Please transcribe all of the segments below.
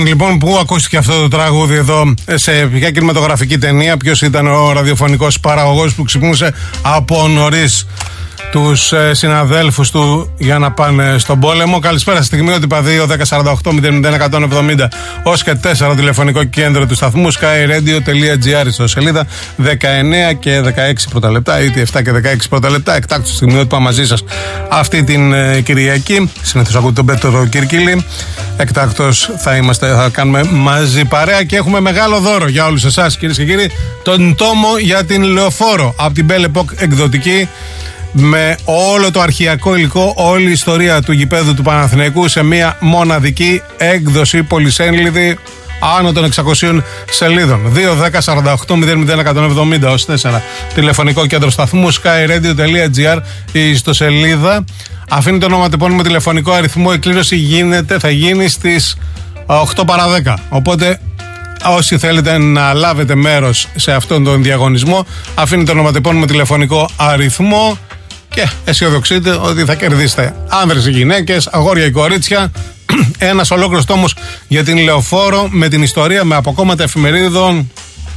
Λοιπόν, πού ακούστηκε αυτό το τραγούδι εδώ, σε ποια κινηματογραφική ταινία, ποιος ήταν ο ραδιοφωνικός παραγωγός που ξυπνούσε από νωρίς τους συναδέλφους του για να πάνε στον πόλεμο? Καλησπέρα, στιγμή ότι παδί ο 1048-001-170 ως και 4 τηλεφωνικό κέντρο του σταθμού skyradio.gr στο σελίδα 19 και 16 πρώτα λεπτά, είτε 7 και 16 πρώτα λεπτά. Εκτάκτου στιγμιότυπα μαζί σας αυτή την Κυριακή. Συνήθως ακούτε τον Πέτρο Κυρκίλη. Εκτάκτως θα κάνουμε μαζί παρέα και έχουμε μεγάλο δώρο για όλους εσάς, κυρίες και κύριοι. Τον τόμο για την Λεωφόρο από την Belle Epoque εκδοτική, με όλο το αρχαιακό υλικό, όλη η ιστορία του γηπέδου του Παναθηναϊκού σε μια μοναδική έκδοση πολυσέλιδη άνω των 600 σελίδων. 2-10-48-001-170 ως 4 τηλεφωνικό κέντρο σταθμού skyradio.gr. Η ιστοσελίδα αφήνει το ονοματεπώνυμο τηλεφωνικό αριθμό. Η κλήρωση θα γίνει στις 8 παρά 10. Οπότε όσοι θέλετε να λάβετε μέρος σε αυτόν τον διαγωνισμό, αφήνει το ονοματεπώνυμο τηλεφωνικό αριθμό και αισιοδοξείτε ότι θα κερδίσετε, άνδρες ή γυναίκες, αγόρια ή κορίτσια, ένας ολόκληρος τόμος για την Λεωφόρο, με την ιστορία, με αποκόμματα εφημερίδων,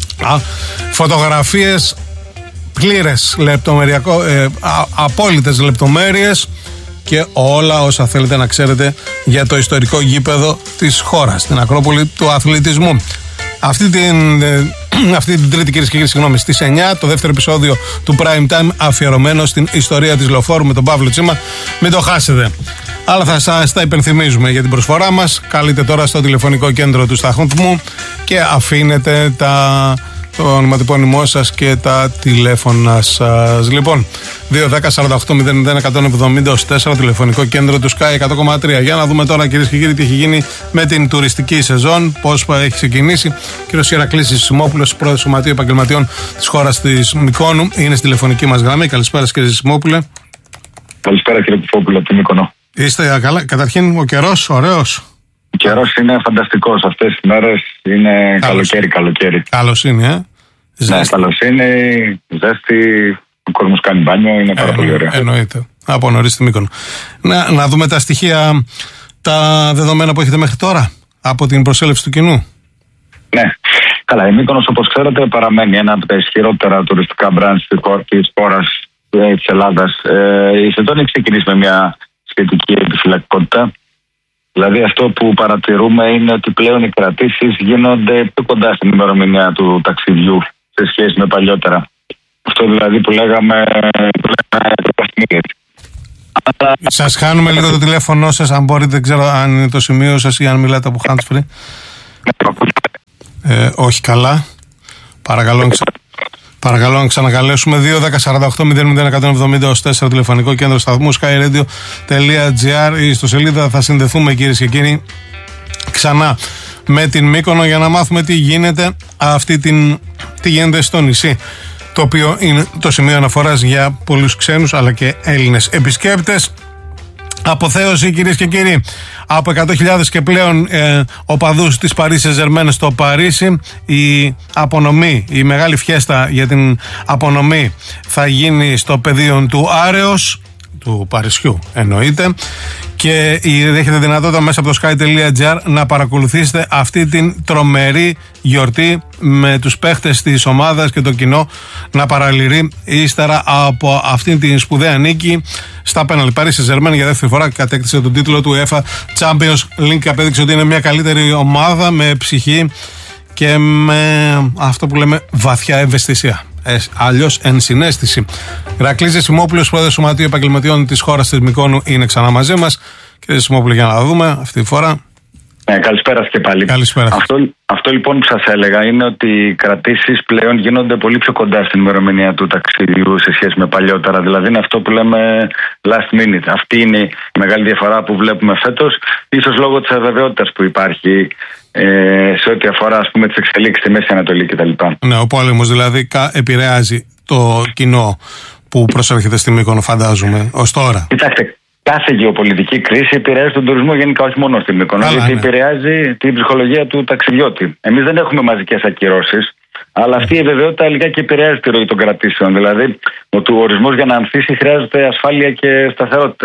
φωτογραφίες, πλήρες απόλυτες λεπτομέρειες και όλα όσα θέλετε να ξέρετε για το ιστορικό γήπεδο της χώρας, την Ακρόπολη του αθλητισμού. Αυτή την Τρίτη, κυρίες και κύριοι, στις 9, το δεύτερο επεισόδιο του Prime Time αφιερωμένο στην ιστορία της Λεωφόρου με τον Παύλο Τσίμα. Μην το χάσετε. Αλλά θα σας τα υπενθυμίζουμε για την προσφορά μας. Καλείτε τώρα στο τηλεφωνικό κέντρο του σταθμού και αφήνετε το ονοματεπώνυμό σας και τα τηλέφωνα σας. Λοιπόν, 2-10-48-001-170 ως 4 τηλεφωνικό κέντρο του Sky 100,3. Για να δούμε τώρα, κυρίες και κύριοι, τι έχει γίνει με την τουριστική σεζόν, πώς έχει ξεκινήσει. Κύριος Ηρακλής Σιμόπουλος, πρόεδρος του Σωματείου Επαγγελματιών της χώρας της Μυκόνου, είναι στη τηλεφωνική μας γραμμή. Καλησπέρα, κύριε Σιμόπουλε. Καλησπέρα, κύριε Κουφόπουλε, από τη Μύκονο. Είστε καλά? Καταρχήν, ο καιρός, ωραίος. Ο καιρός είναι φανταστικός αυτές τις μέρες. Είναι καλοκαίρι. Καλοσύνη, Ναι, καλοσύνη, ζέστη, ο κόσμος κάνει μπάνιο, είναι πάρα πολύ ωραία. Εννοείται. Από νωρίς στη Μύκονο. Να δούμε τα στοιχεία, τα δεδομένα που έχετε μέχρι τώρα από την προσέλευση του κοινού. Ναι. Καλά, η Μύκονος, όπως ξέρετε, παραμένει ένα από τα ισχυρότερα τουριστικά μπραντς της χώρας της Ελλάδας. Η σεζόν έχει ξεκινήσει με μια σχετική επιφυλακτικότητα. Δηλαδή, αυτό που παρατηρούμε είναι ότι πλέον οι κρατήσεις γίνονται πιο κοντά στην ημερομηνία του ταξιδιού σε σχέση με παλιότερα. Αυτό δηλαδή που λέγαμε Σας χάνουμε λίγο το τηλέφωνο σας, αν μπορείτε, δεν ξέρω αν είναι το σημείο σας ή αν μιλάτε από handsfree. Όχι καλά. Παρακαλώ να ξανακαλέσουμε. 2-10-48-001-170 ως 4 tηλεφωνικό κέντρο σταθμού skyradio.gr. Στο σελίδα θα συνδεθούμε, κυρίες και κύριοι, ξανά με την Μύκονο για να μάθουμε τι γίνεται τι γίνεται στο νησί, το οποίο είναι το σημείο αναφοράς για πολλούς ξένους αλλά και Έλληνες επισκέπτες. Αποθέωση, κυρίες και κύριοι, από 100.000 και πλέον οπαδούς της Paris Saint-Germain στο Παρίσι. Η απονομή, η μεγάλη φιέστα για την απονομή θα γίνει στο πεδίο του Άρεος, του Παρισιού εννοείται, και έχετε δυνατότητα μέσα από το sky.gr να παρακολουθήσετε αυτή την τρομερή γιορτή με τους παίχτες της ομάδας και το κοινό να παραλυρεί ύστερα από αυτή την σπουδαία νίκη στα πέναλτι. Paris Saint-Germain για δεύτερη φορά κατέκτησε τον τίτλο του UEFA Champions League και απέδειξε ότι είναι μια καλύτερη ομάδα με ψυχή και με αυτό που λέμε βαθιά ευαισθησία. Αλλιώς ενσυναίσθηση. Ηρακλής Σιμόπουλος, πρόεδρος του Σωματείου Επαγγελματιών της χώρας της Μυκόνου, είναι ξανά μαζί μας. Κύριε Σιμόπουλο, για να δούμε αυτή τη φορά. Καλησπέρα και πάλι. Καλησπέρα. Αυτό λοιπόν που σας έλεγα είναι ότι οι κρατήσεις πλέον γίνονται πολύ πιο κοντά στην ημερομηνία του ταξιδιού σε σχέση με παλιότερα. Δηλαδή είναι αυτό που λέμε last minute. Αυτή είναι η μεγάλη διαφορά που βλέπουμε φέτος, ίσως λόγω της αβεβαιότητας που υπάρχει σε ό,τι αφορά, ας πούμε, τις εξελίξεις στη Μέση Ανατολή κτλ. Ναι, ο πόλεμος δηλαδή επηρεάζει το κοινό που προσέρχεται στη Μύκονο, φαντάζομαι, ως τώρα. Κοιτάξτε, κάθε γεωπολιτική κρίση επηρεάζει τον τουρισμό γενικά, όχι μόνο στη Μύκονο, γιατί επηρεάζει την ψυχολογία του ταξιδιώτη. Εμείς δεν έχουμε μαζικές ακυρώσεις, αλλά αυτή η βεβαιότητα λιγάκι επηρεάζει τη ροή των κρατήσεων. Δηλαδή, ο τουρισμός για να ανθίσει χρειάζεται ασφάλεια και σταθερότητα.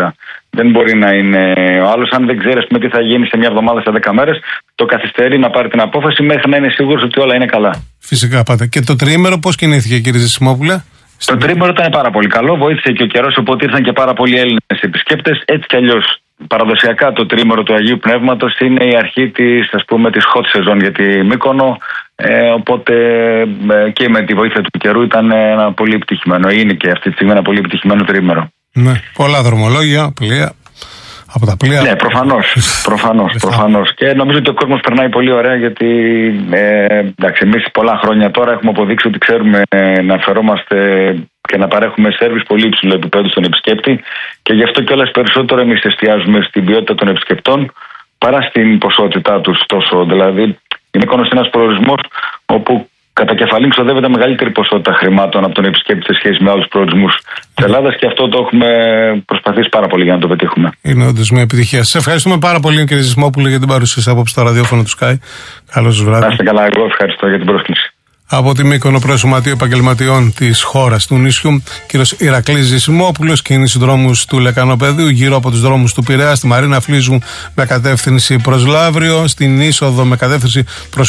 Δεν μπορεί να είναι ο άλλος, αν δεν ξέρει τι θα γίνει σε μια εβδομάδα, σε 10 μέρες, το καθυστερεί να πάρει την απόφαση μέχρι να είναι σίγουρος ότι όλα είναι καλά. Φυσικά πάντα. Και το τριήμερο πώς κινήθηκε, κύριε Ζεσιμόπουλε? Το τρίμηνο ήταν πάρα πολύ καλό. Βοήθησε και ο καιρός, οπότε ήρθαν και πάρα πολλοί Έλληνες επισκέπτες. Έτσι κι αλλιώς, παραδοσιακά το τρίμηνο του Αγίου Πνεύματος είναι η αρχή της hot season για τη Μύκονο. Οπότε και με τη βοήθεια του καιρού ήταν ένα πολύ επιτυχημένο. Είναι και αυτή τη στιγμή ένα πολύ επιτυχημένο τρίμηνο. Ναι, πολλά δρομολόγια, πλοία. Από τα πλοία. Ναι, προφανώς. Και νομίζω ότι ο κόσμος περνάει πολύ ωραία, γιατί εντάξει, εμείς πολλά χρόνια τώρα έχουμε αποδείξει ότι ξέρουμε να φερόμαστε και να παρέχουμε σέρβις πολύ υψηλού επίπεδου στον επισκέπτη, και γι' αυτό κιόλας περισσότερο εμείς εστιάζουμε στην ποιότητα των επισκεπτών παρά στην ποσότητά τους τόσο. Δηλαδή, η Μύκονος είναι ένας προορισμός όπου κατά κεφαλήν ξοδεύεται μεγαλύτερη ποσότητα χρημάτων από τον επισκέπτη σε σχέση με άλλους προορισμούς της Ελλάδας, και αυτό το έχουμε προσπαθήσει πάρα πολύ για να το πετύχουμε. Είναι όντως μια επιτυχία. Σας ευχαριστούμε πάρα πολύ, κύριε Ζεσιμόπουλε, για την παρουσία σας απόψε στο ραδιόφωνο του Sky. Καλό σας βράδυ. Να είστε καλά, εγώ ευχαριστώ για την πρόσκληση. Από τη Μύκονο, Πρόεδρος Σωματείου Επαγγελματιών της χώρας του νησιού, κύριος Ηρακλής Ζεσιμόπουλος, κίνηση δρόμους του Λεκανοπεδίου, γύρω από τους δρόμους του Πειραιά, στη Μαρίνα Φλίζου με κατεύθυνση προς Λαύριο, στην είσοδο με κατεύθυνση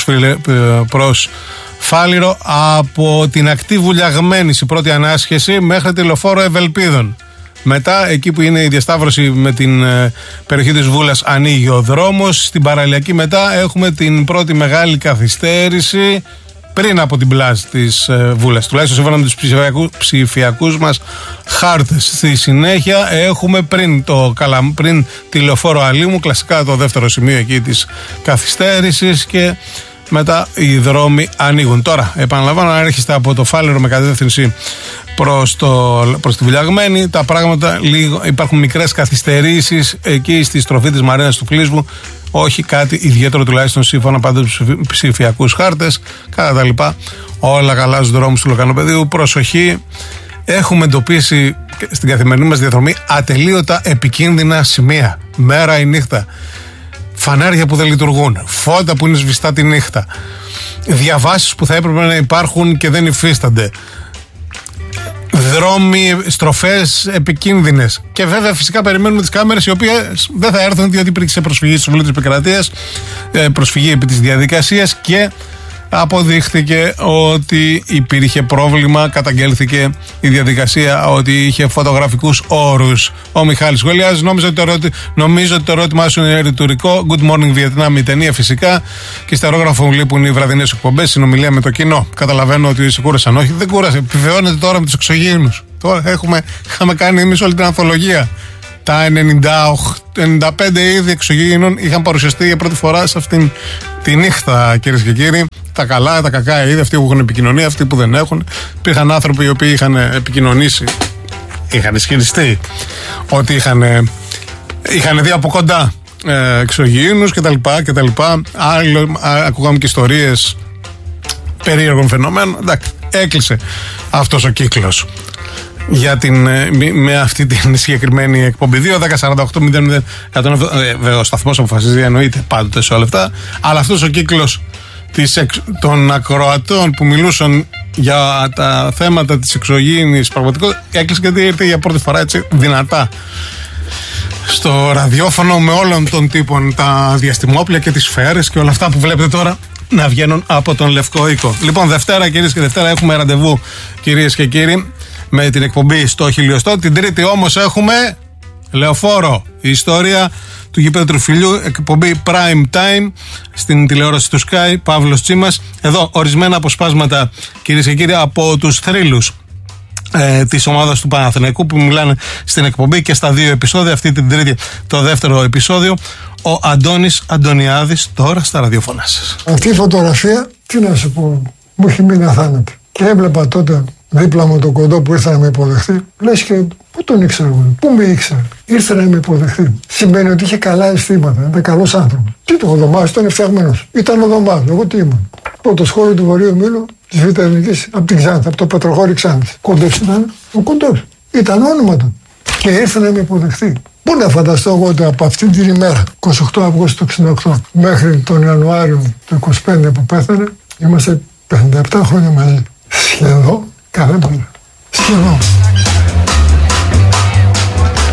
προς Φάληρο, από την ακτή Βουλιαγμένης η πρώτη ανάσχεση μέχρι τη λεωφόρο Ευελπίδων. Μετά, εκεί που είναι η διασταύρωση με την περιοχή της Βούλας, ανοίγει ο δρόμος. Στην παραλιακή μετά έχουμε την πρώτη μεγάλη καθυστέρηση πριν από την πλάζ της Βούλας, τουλάχιστον σύμφωνα με τους ψηφιακούς μας χάρτες. Στη συνέχεια έχουμε πριν τη λεωφόρο Αλήμου, κλασικά το δεύτερο σημείο εκεί της καθυστέρησης, και μετά οι δρόμοι ανοίγουν. Τώρα, επαναλαμβάνω, αν έρχεστε από το Φάληρο με κατεύθυνση προς τη Βουλιαγμένη, τα πράγματα υπάρχουν μικρές καθυστερήσεις εκεί στη στροφή της Μαρίνας του Φλίσβου. Όχι κάτι ιδιαίτερο, τουλάχιστον σύμφωνα πάντα τους ψηφιακούς χάρτες. Κατά τα λοιπά, όλα καλά στους δρόμους του Λεκανοπεδίου. Προσοχή, έχουμε εντοπίσει στην καθημερινή μας διαδρομή ατελείωτα επικίνδυνα σημεία, μέρα ή νύχτα. Φανάρια που δεν λειτουργούν, φώτα που είναι σβηστά τη νύχτα, διαβάσεις που θα έπρεπε να υπάρχουν και δεν υφίστανται, δρόμοι, στροφές επικίνδυνες. Και βέβαια φυσικά περιμένουμε τις κάμερες, οι οποίες δεν θα έρθουν, διότι υπήρξε προσφυγή στη Βουλή της Επικρατείας, προσφυγή επί της διαδικασίας, και αποδείχθηκε ότι υπήρχε πρόβλημα, καταγγέλθηκε η διαδικασία ότι είχε φωτογραφικούς όρους. Ο Μιχάλης σχολιάζει, νομίζω ότι το ερώτημά σου είναι ρητορικό. Good morning Vietnam, η ταινία φυσικά, και στα αερόγραφο μου λείπουν οι βραδινές εκπομπές, συνομιλία με το κοινό. Καταλαβαίνω ότι σε κούρασαν. Όχι, δεν κούρασε. Επιβεβαιώνεται τώρα με τους εξωγήινους. Τώρα είχαμε κάνει εμείς όλη την ανθολογία. Τα 95 είδη εξωγήινων είχαν παρουσιαστεί για πρώτη φορά σε αυτήν τη νύχτα, κυρίες και κύριοι. Τα καλά, τα κακά είδη, αυτοί που έχουν επικοινωνία, αυτοί που δεν έχουν. Υπήρχαν άνθρωποι οι οποίοι είχαν επικοινωνήσει, είχαν ισχυριστεί ότι είχαν δει από κοντά εξωγήινους κτλ. Ακούγαμε και ιστορίες περίεργων φαινομένων. Εντάξει, έκλεισε αυτός ο κύκλος με αυτή την συγκεκριμένη εκπομπή. 2-10-48-0-0. Βέβαια, ο σταθμός αποφασίζει, εννοείται πάντοτε σε όλα αυτά. Αλλά αυτός ο κύκλος των ακροατών που μιλούσαν για τα θέματα της εξωγήινης πραγματικότητας έκλεισε, γιατί ήρθε για πρώτη φορά έτσι δυνατά στο ραδιόφωνο, με όλων των τύπων, τα διαστημόπλια και τις σφαίρες και όλα αυτά που βλέπετε τώρα να βγαίνουν από τον Λευκό Οίκο. Λοιπόν, Δευτέρα, κυρίες και Δευτέρα, έχουμε ραντεβού, κυρίες και κύριοι, με την εκπομπή στο Χιλιοστό. Την Τρίτη όμως έχουμε Λεωφόρο, η ιστορία του γήπεδου Τριφυλιού, εκπομπή Prime Time στην τηλεόραση του Sky, Παύλος Τσίμας. Εδώ ορισμένα αποσπάσματα, κυρίες και κύριοι, από τους θρύλους της ομάδας του Παναθηναϊκού που μιλάνε στην εκπομπή και στα δύο επεισόδια. Αυτή την Τρίτη το δεύτερο επεισόδιο. Ο Αντώνης Αντωνιάδης τώρα στα ραδιοφωνά σας. Αυτή η φωτογραφία, τι να σου πω, μου έχει μείνει αθάνατη. Και έβλεπα τότε δίπλα μου τον κοντό που ήρθε να με υποδεχθεί. Λες και πού τον ήξερα εγώ, πού με ήξερε. Ήρθε να με υποδεχθεί. Σημαίνει ότι είχε καλά αισθήματα, ήταν καλός άνθρωπος. Τι το, ο Δωμάς ήταν φτιαγμένος. Ήταν ο Δωμάς, εγώ τι ήμουν. Πρώτο σχόλιο του Βορείου Μήλου της Β' Εθνικής από την Ξάνθη, από το Πετροχώρι Ξάνθης. Κοντός ήταν, ο κοντός. Ήταν όνομα του. Και ήρθε να με υποδεχθεί. Πού να φανταστώ εγώ ότι από αυτή την ημέρα, 28 Αυγούστου του 1968, μέχρι τον Ιανουάριο του 25 που πέθανε, είμαστε 57 χρόνια μαζί. Σχεδόν κάθε μέρα. Σχεδόν.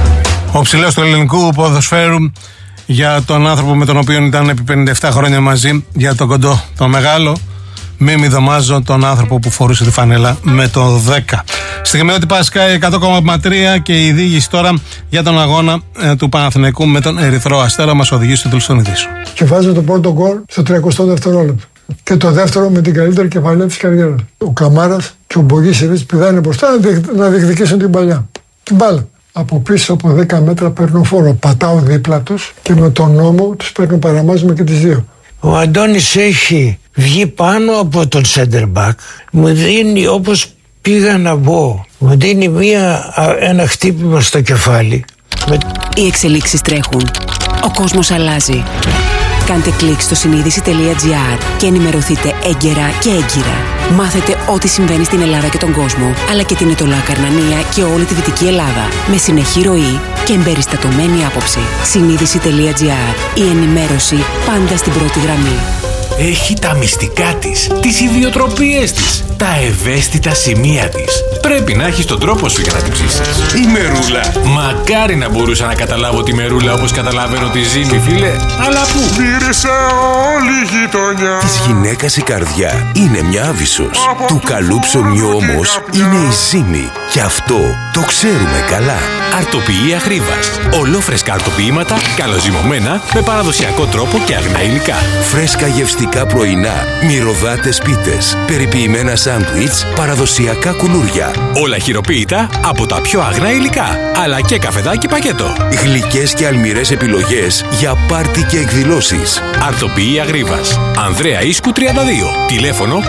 Ο ψηλός του ελληνικού ποδοσφαίρου για τον άνθρωπο με τον οποίο ήταν επί 57 χρόνια μαζί, για τον κοντό, το μεγάλο Μίμη Δωμάζο, τον άνθρωπο που φορούσε τη φανέλα με το 10. Στιγμιότυπα Sky 100,3 και η διήγηση τώρα για τον αγώνα του Παναθηναϊκού με τον Ερυθρό Αστέρα μας οδηγεί στο τέλος των ειδήσεων. Και βάζει το πρώτο γκολ στο 30 δευτερόλεπτο. Και το δεύτερο με την καλύτερη κεφαλιά της καριέρας. Ο Καμάρας και ο Μπογίσεβιτς πηδάνε μπροστά να διεκδικήσουν την παλιά. Την μπάλα. Από πίσω από 10 μέτρα παίρνω φόρο. Πατάω δίπλα τους και με τον νόμο τους παίρνω παραμάζουμε και τις δύο. Ο Αντώνης έχει βγει πάνω από τον center back. Μου δίνει, όπως πήγα να μπω, μου δίνει ένα χτύπημα στο κεφάλι. Οι εξελίξεις τρέχουν. Ο κόσμος αλλάζει. Κάντε κλικ στο συνείδηση.gr και ενημερωθείτε έγκαιρα και έγκυρα. Μάθετε ό,τι συμβαίνει στην Ελλάδα και τον κόσμο, αλλά και την Ετωλά Καρνανία και όλη τη Δυτική Ελλάδα. Με συνεχή ροή και εμπεριστατωμένη άποψη. Συνείδηση.gr. Η ενημέρωση πάντα στην πρώτη γραμμή. Έχει τα μυστικά της, τις ιδιοτροπίες της, τα ευαίσθητα σημεία της. Πρέπει να έχεις τον τρόπο σου για να την ψήσεις. Η μερούλα. Μακάρι να μπορούσα να καταλάβω τη μερούλα όπως καταλαβαίνω τη ζύμη, φίλε. Αλλά πού? Μύρισε όλη η γειτονιά. Της γυναίκας η καρδιά είναι μια άβυσσος. Του καλού ψωμιού όμως είναι η ζύμη. Και αυτό το ξέρουμε καλά. Αρτοποιεί Αχρήβας. Ολόφρεσκα αρτοποιήματα, καλοζυμωμένα, με παραδοσιακό τρόπο και αγνά υλικά. Φρέσκα γευστικά πρωινά, μυρωδάτες πίτες, περιποιημένα σάντουιτς, παραδοσιακά κουλούρια. Όλα χειροποίητα από τα πιο αγνά υλικά, αλλά και καφεδάκι πακέτο. Γλυκές και αλμυρές επιλογές για πάρτι και εκδηλώσεις. Αρτοποιεί Αχρήβας. Ανδρέα Ίσκου 32. Τηλέφωνο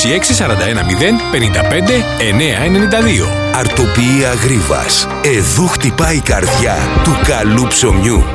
26410 55 992. Αρτοποιεί Αχρήβας. Εδώ χτυπάει η καρδιά του καλού ψωμιού.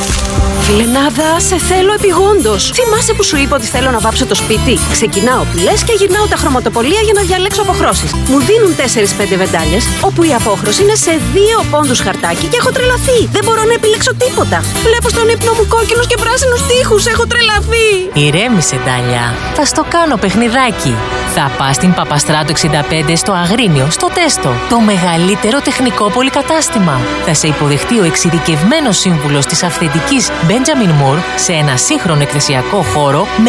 Φιλενάδα, σε θέλω επειγόντως. Θυμάσαι που σου είπα ότι θέλω να βάψω το σπίτι? Ξεκινάω πυλές και γυρνάω τα χρωματοπολία για να διαλέξω αποχρώσεις. Μου δίνουν 4-5 βεντάλιες, όπου η απόχρωση είναι σε 2 πόντους χαρτάκι και έχω τρελαθεί. Δεν μπορώ να επιλέξω τίποτα. Βλέπω στον ύπνο μου κόκκινους και πράσινους τοίχους. Έχω τρελαθεί. Ηρέμησε, Ντάλια. Θα στο κάνω παιχνιδάκι. Θα πας στην Παπαστράτου 65 στο Αγρίνιο, στο Τέστο. Το μεγαλύτερο τεχνικό πολυκατάστημα. Θα σε υποδεχτεί ο εξειδικευμένος σύμβουλος της αυθεντικής Benjamin Moore σε ένα σύγχρονο εκθεσιακό χώρο με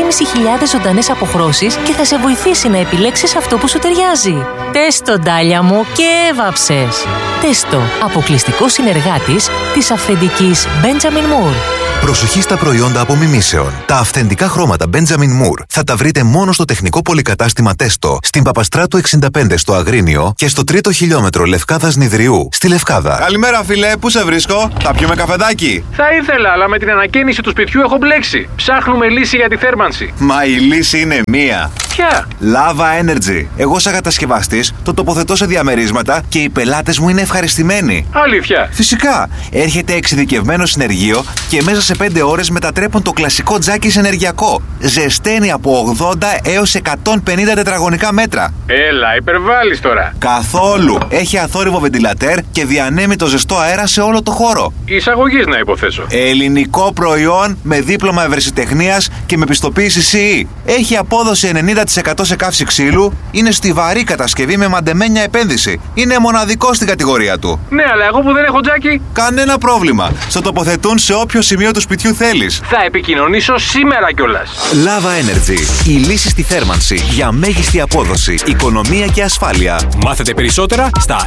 3.500 ζωντανές αποχρώσεις και θα σε βοηθήσει να επιλέξεις αυτό που σου ταιριάζει. Τέστο, Ντάλια μου, και έβαψες. Τέστο, αποκλειστικός συνεργάτης της αυθεντικής Benjamin Moore. Προσοχή στα προϊόντα απομιμήσεων. Τα αυθεντικά χρώματα Benjamin Moore θα τα βρείτε μόνο στο τεχνικό πολυκατάστημα Τέστο, στην Παπαστράτου 65 στο Αγρίνιο και στο 3ο χιλιόμετρο Λευκάδας Νηδριού, στη Λευκάδα. Καλημέρα, φίλε, πού σε βρίσκω? Θα πιούμε καφεδάκι? Θα ήθελα, αλλά με την ανακαίνιση του σπιτιού έχω μπλέξει. Ψάχνουμε λύση για τη θέρμανση. Μα η λύση είναι μία. Ποια? Lava Energy. Εγώ, σαν κατασκευαστής, το τοποθετώ σε διαμερίσματα και οι πελάτες μου είναι ευχαριστημένοι. Αλήθεια? Φυσικά. Έρχεται εξειδικευμένο συνεργείο και μέσα σε 5 ώρες μετατρέπουν το κλασικό τζάκι σε ενεργειακό. Ζεσταίνει από 80 έως 150 τετραγωνικά μέτρα. Έλα, υπερβάλλεις τώρα. Καθόλου. Έχει αθόρυβο βεντιλατέρ και διανέμει το ζεστό αέρα σε όλο το χώρο. Εισαγωγής, να υποθέσω. Ελληνικό προϊόν με δίπλωμα ευρεσιτεχνίας και με πιστοποίηση CE. Έχει απόδοση 90% σε καύση ξύλου. Είναι στιβαρή κατασκευή με μαντεμένια επένδυση. Είναι μοναδικό στην κατηγορία του. Ναι, αλλά εγώ που δεν έχω τζάκι. Κανένα πρόβλημα. Στο τοποθετούν σε όποιο σημείο του σπιτιού θέλεις. Θα επικοινωνήσω σήμερα κιόλας. Lava Energy. Η λύση στη θέρμανση για μέγιστη απόδοση, οικονομία και ασφάλεια. Μάθετε περισσότερα στα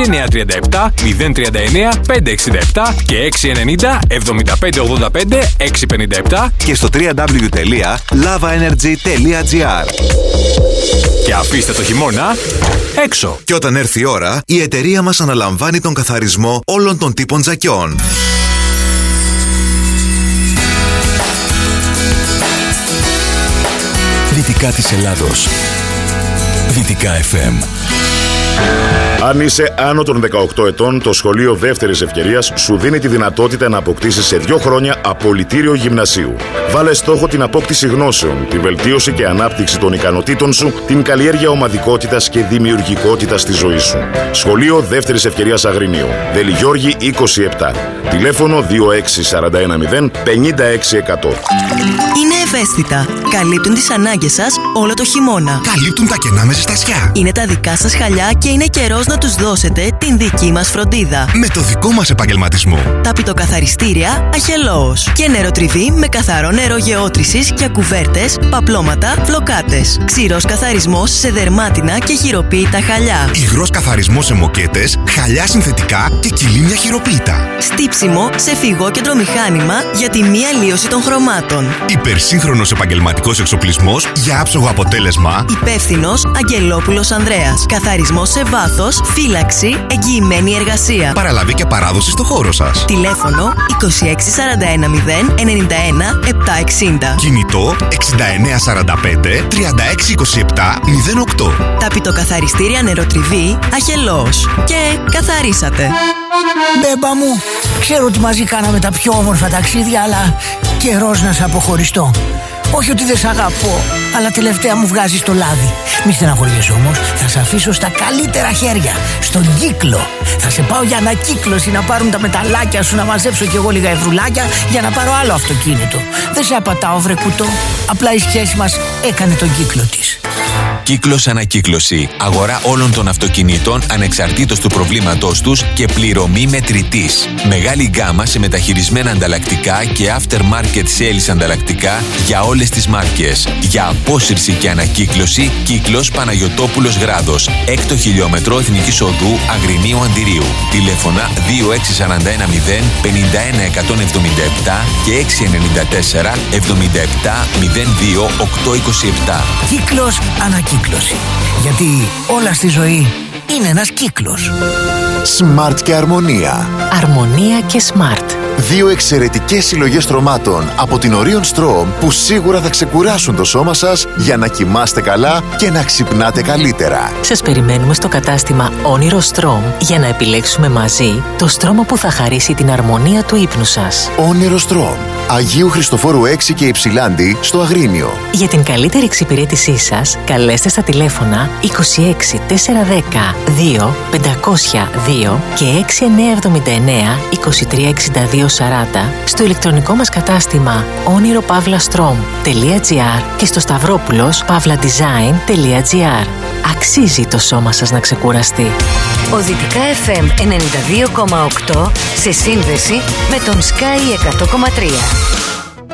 6937 039 567 και 690 7585 657 και στο www.lavaenergy.gr. Και αφήστε το χειμώνα έξω. Και όταν έρθει η ώρα, η εταιρεία μας αναλαμβάνει τον καθαρισμό όλων των τύπων τζακιών. Δυτικά της Ελλάδος. Δυτικά FM. Αν είσαι άνω των 18 ετών, το σχολείο δεύτερης ευκαιρίας σου δίνει τη δυνατότητα να αποκτήσεις σε 2 χρόνια απολυτήριο γυμνασίου. Βάλε στόχο την απόκτηση γνώσεων, τη βελτίωση και ανάπτυξη των ικανοτήτων σου, την καλλιέργεια ομαδικότητας και δημιουργικότητας στη ζωή σου. Σχολείο δεύτερης ευκαιρίας Αγρινίου. Δελιγιώργη 27. Τηλέφωνο 26410 56100. Είναι ευαίσθητα. Καλύπτουν τις ανάγκες σας όλο το χειμώνα. Καλύπτουν τα κενά με ζεστασιά. Είναι τα δικά σας χαλιά και είναι καιρός να τους δώσετε την δική μας φροντίδα. Με το δικό μας επαγγελματισμό. Ταπητοκαθαριστήρια Αχελώος και νεροτριβή με καθαρό νερό γεώτρησης για κουβέρτες, παπλώματα, φλοκάτες. Ξηρός καθαρισμός σε δερμάτινα και χειροποίητα χαλιά. Υγρός καθαρισμός σε μοκέτες, χαλιά συνθετικά και κυλίμια χειροποίητα. Στύψιμο σε φυγόκεντρο μηχάνημα για τη μη αλλίωση των χρωμάτων. Υπερσύγχρονος επαγγελματικός εξοπλισμός για άψογο αποτέλεσμα. Υπεύθυνος Αγγελόπουλος Ανδρέας. Καθαρισμός σε βάθος, φύλαξη, εγγυημένη εργασία. Παραλαβή και παράδοση στο χώρο σας. Τηλέφωνο 2641 091 760. Κινητό 6945 3627 08. Ταπητοκαθαριστήρια νεροτριβή Αχελώος. Και καθαρίσατε. Μπέμπα μου, ξέρω ότι μαζί κάναμε τα πιο όμορφα ταξίδια, αλλά καιρός να σε αποχωριστώ. Όχι ότι δεν σ' αγαπώ, αλλά τελευταία μου βγάζεις το λάδι. Μη στεναχωριέσαι όμως, θα σε αφήσω στα καλύτερα χέρια, στον Κύκλο. Θα σε πάω για ανακύκλωση να πάρουν τα μεταλλάκια σου, να μαζέψω κι εγώ λίγα ευρουλάκια για να πάρω άλλο αυτοκίνητο. Δεν σε απατάω βρε κουτό, απλά η σχέση μας έκανε τον κύκλο της. Κύκλος Ανακύκλωση. Αγορά όλων των αυτοκινήτων ανεξαρτήτως του προβλήματός τους και πληρωμή μετρητής. Μεγάλη γκάμα σε μεταχειρισμένα ανταλλακτικά και aftermarket sales ανταλλακτικά για όλες τις μάρκες. Για απόσυρση και ανακύκλωση, Κύκλος Παναγιωτόπουλος Γράδος. 6ο χιλιόμετρο Εθνικής Οδού Αγρινίου Αντιρίου. Τηλέφωνα 2641 0 51 177 και 694 77 02 827. Κύκλος Ανακύκλωση. Γιατί όλα στη ζωή είναι ένας κύκλος. Smart και Αρμονία. Αρμονία και Smart. Δύο εξαιρετικές συλλογές στρωμάτων από την Orion Strom που σίγουρα θα ξεκουράσουν το σώμα σας για να κοιμάστε καλά και να ξυπνάτε καλύτερα. Σας περιμένουμε στο κατάστημα Όνειρο Strom για να επιλέξουμε μαζί το στρώμα που θα χαρίσει την αρμονία του ύπνου σας. Όνειρο Strom. Αγίου Χριστοφόρου 6 και Υψηλάντη στο Αγρίνιο. Για την καλύτερη εξυπηρέτησή σας, καλέστε στα τηλέφωνα 26 410 2 502 και 6979 23 62 40 στο ηλεκτρονικό μας κατάστημα oniropavlastrom.gr και στο stavropoulos.pavladesign.gr. Αξίζει το σώμα σας να ξεκουραστεί. Οδυτικά FM 92,8 σε σύνδεση με τον Sky 100,3.